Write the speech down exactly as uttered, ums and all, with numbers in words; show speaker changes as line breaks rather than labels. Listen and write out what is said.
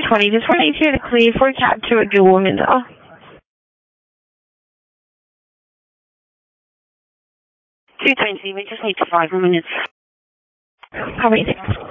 twenty. Just running to the clear for a cab to a dual window. two twenty, we just need five minutes. How many?